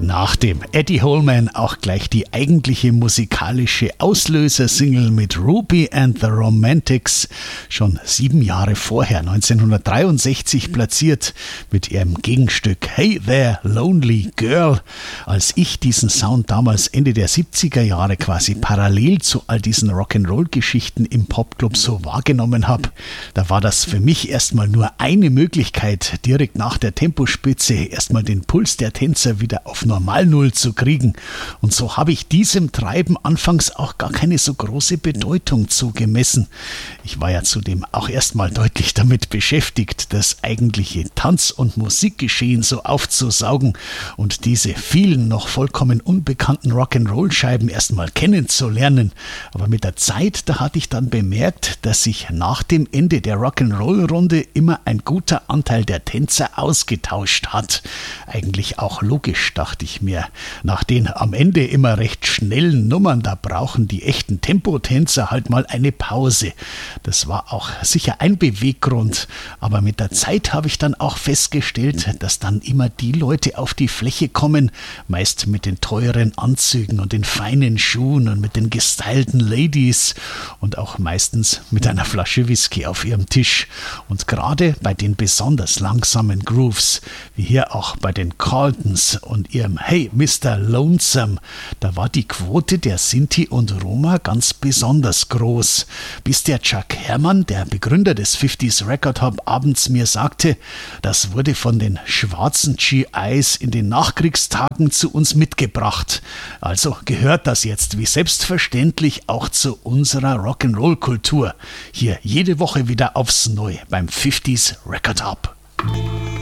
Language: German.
Nach dem Eddie Holman auch gleich die eigentliche musikalische Auslöser-Single mit Ruby and the Romantics, schon 7 Jahre vorher, 1963 platziert, mit ihrem Gegenstück Hey There, Lonely Girl. Als ich diesen Sound damals Ende der 70er Jahre quasi parallel zu all diesen Rock'n'Roll-Geschichten im Popclub so wahrgenommen habe, da war das für mich erstmal nur eine Möglichkeit, direkt nach der Tempospitze erstmal den Puls der Tänzer wieder auf Normal Null zu kriegen. Und so habe ich diesem Treiben anfangs auch gar keine so große Bedeutung zugemessen. Ich war ja zudem auch erstmal deutlich damit beschäftigt, das eigentliche Tanz- und Musikgeschehen so aufzusaugen und diese vielen noch vollkommen unbekannten Rock'n'Roll-Scheiben erstmal kennenzulernen. Aber mit der Zeit, da hatte ich dann bemerkt, dass sich nach dem Ende der Rock'n'Roll-Runde immer ein guter Anteil der Tänzer ausgetauscht hat. Eigentlich auch logisch, dachte ich mir. Nach den am Ende immer recht schnellen Nummern, da brauchen die echten Tempotänzer halt mal eine Pause. Das war auch sicher ein Beweggrund. Aber mit der Zeit habe ich dann auch festgestellt, dass dann immer die Leute auf die Fläche kommen, meist mit den teuren Anzügen und den feinen Schuhen und mit den gestylten Ladies und auch meistens mit einer Flasche Whisky auf ihrem Tisch. Und gerade bei den besonders langsamen Grooves, wie hier auch bei den Carltons und ihrem Hey Mr. Lonesome, da war die Quote der Sinti und Roma ganz besonders groß. Bis der Chuck Herrmann, der Begründer des 50s Record Hub, abends mir sagte, das wurde von den schwarzen GIs in den Nachkriegstagen zu uns mitgebracht. Also gehört das jetzt wie selbstverständlich auch zu unserer Rock'n'Roll-Kultur. Hier jede Woche wieder aufs Neue beim 50s Record Hub.